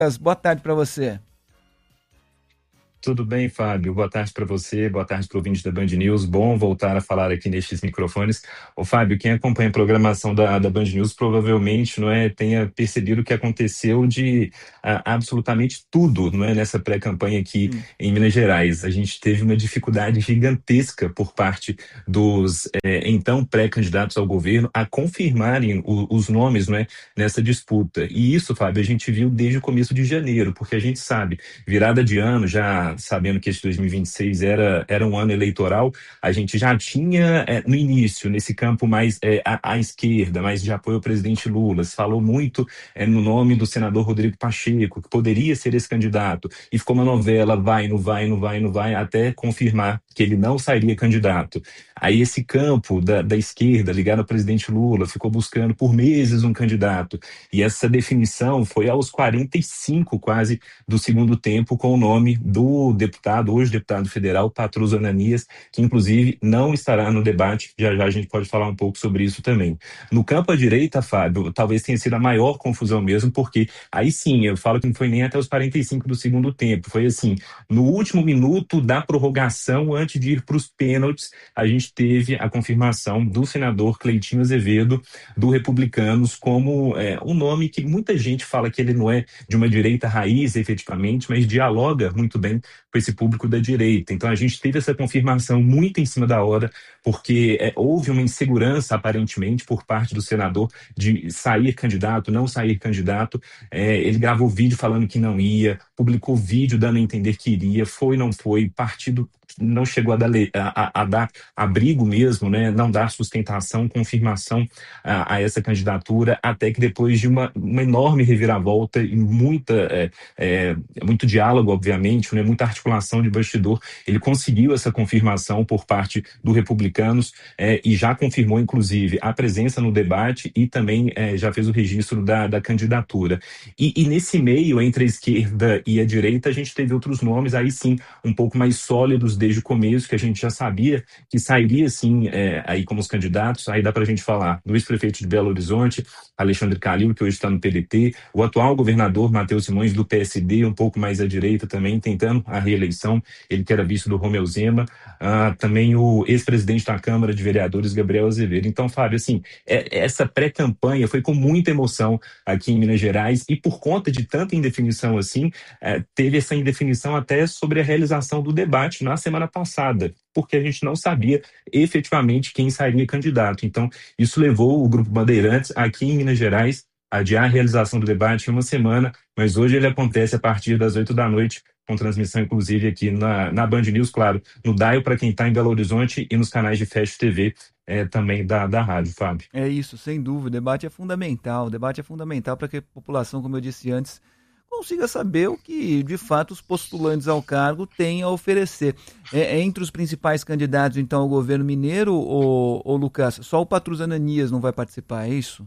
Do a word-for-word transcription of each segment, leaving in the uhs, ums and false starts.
Boa tarde para você. Tudo bem, Fábio? Boa tarde para você, boa tarde para o ouvinte da Band News. Bom voltar a falar aqui nestes microfones. Ô, Fábio, quem acompanha a programação da, da Band News provavelmente não é, tenha percebido o que aconteceu de ah, absolutamente tudo, não é, nessa pré-campanha aqui Hum. em Minas Gerais. A gente teve uma dificuldade gigantesca por parte dos eh, então pré-candidatos ao governo a confirmarem o- os nomes, não é, nessa disputa. E isso, Fábio, a gente viu desde o começo de janeiro, porque a gente sabe virada de ano, já sabendo que esse dois mil e vinte e seis era, era um ano eleitoral, a gente já tinha é, no início, nesse campo mais é, à, à esquerda, mais de apoio ao presidente Lula, se falou muito é, no nome do senador Rodrigo Pacheco, que poderia ser esse candidato, e ficou uma novela, vai, não vai, não vai, não vai, até confirmar que ele não sairia candidato. Aí esse campo da, da esquerda, ligado ao presidente Lula, ficou buscando por meses um candidato, e essa definição foi aos quarenta e cinco quase do segundo tempo com o nome do deputado, hoje deputado federal, Patrus Ananias, que inclusive não estará no debate. Já já a gente pode falar um pouco sobre isso também. No campo à direita, Fábio, talvez tenha sido a maior confusão mesmo, porque aí sim, eu falo que não foi nem até os quarenta e cinco do segundo tempo, foi assim, no último minuto da prorrogação, antes de ir para os pênaltis, a gente teve a confirmação do senador Cleitinho Azevedo, do Republicanos, como é, um nome que muita gente fala que ele não é de uma direita raiz, efetivamente, mas dialoga muito bem com esse público da direita. Então a gente teve essa confirmação muito em cima da hora, porque é, houve uma insegurança, aparentemente, por parte do senador de sair candidato, não sair candidato. É, ele gravou vídeo falando que não ia, publicou vídeo dando a entender que iria, foi, não foi, partido não chegou a dar, a, a, a dar abrigo mesmo, né? Não dar sustentação, confirmação a, a essa candidatura, até que depois de uma, uma enorme reviravolta e muita, é, é, muito diálogo, obviamente, né? Muita articulação de bastidor, ele conseguiu essa confirmação por parte do Republicanos é, e já confirmou, inclusive, a presença no debate e também é, já fez o registro da, da candidatura. E, e nesse meio, entre a esquerda e a direita, a gente teve outros nomes, aí sim, um pouco mais sólidos desde o começo, que a gente já sabia que sairia, sim, é, aí como os candidatos. Aí dá para a gente falar do ex-prefeito de Belo Horizonte, Alexandre Calil, que hoje está no P D T, o atual governador Matheus Simões, do P S D, um pouco mais à direita também, tentando a reeleição, ele que era vice do Romeu Zema, ah, também o ex-presidente da Câmara de Vereadores, Gabriel Azevedo. Então, Fábio, assim, é, essa pré-campanha foi com muita emoção aqui em Minas Gerais, e por conta de tanta indefinição assim, é, teve essa indefinição até sobre a realização do debate na semana passada, porque a gente não sabia efetivamente quem sairia candidato. Então, isso levou o Grupo Bandeirantes aqui em Minas Gerais a adiar a realização do debate em uma semana, mas hoje ele acontece a partir das oito da noite, com transmissão inclusive aqui na, na Band News, claro, no Daio para quem está em Belo Horizonte e nos canais de Fast T V é, também da, da rádio, Fábio. É isso, sem dúvida. O debate é fundamental. O debate é fundamental para que a população, como eu disse antes, consiga saber o que, de fato, os postulantes ao cargo têm a oferecer. É, é entre os principais candidatos, então, ao governo mineiro, ou, ou Lucas, só o Patrus Ananias não vai participar, é isso?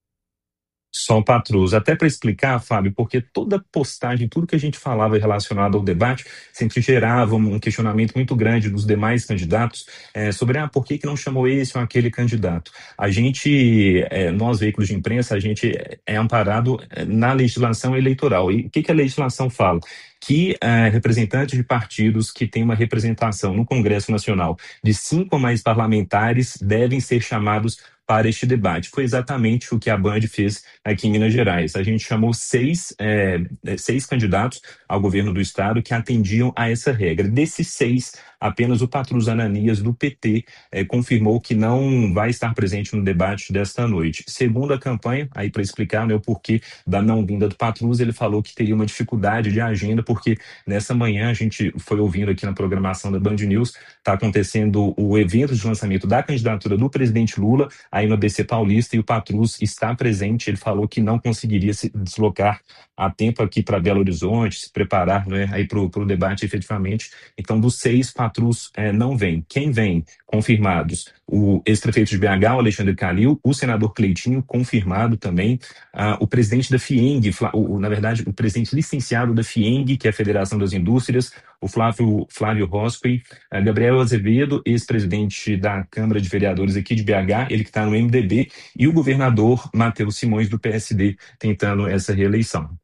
Só o Patrus. Até para explicar, Fábio, porque toda postagem, tudo que a gente falava relacionado ao debate, sempre gerava um questionamento muito grande dos demais candidatos eh, sobre ah, por que, que não chamou esse ou aquele candidato. A gente, eh, nós, veículos de imprensa, a gente é amparado eh, na legislação eleitoral. E o que, que a legislação fala? Que eh, representantes de partidos que têm uma representação no Congresso Nacional de cinco ou mais parlamentares devem ser chamados para este debate. Foi exatamente o que a Band fez aqui em Minas Gerais. A gente chamou seis, é, seis candidatos ao governo do estado que atendiam a essa regra. Desses seis, apenas o Patrus Ananias, do P T, é, confirmou que não vai estar presente no debate desta noite. Segundo a campanha, aí para explicar, né, o porquê da não vinda do Patrus, ele falou que teria uma dificuldade de agenda, porque nessa manhã a gente foi ouvindo aqui na programação da Band News, está acontecendo o evento de lançamento da candidatura do presidente Lula, aí no A B C Paulista, e o Patrus está presente. Ele falou que não conseguiria se deslocar a tempo aqui para Belo Horizonte, se preparar, né, aí para o debate efetivamente. Então, dos seis, Patrus é, não vem. Quem vem confirmados? O ex-prefeito de B H, o Alexandre Calil, o senador Cleitinho, confirmado também, ah, o presidente da FIENG, o, na verdade, o presidente licenciado da FIENG, que é a Federação das Indústrias, o Flávio, Flávio Roscoe, Gabriel Azevedo, ex-presidente da Câmara de Vereadores aqui de B H, ele que está no M D B, e o governador Matheus Simões, do P S D, tentando essa reeleição.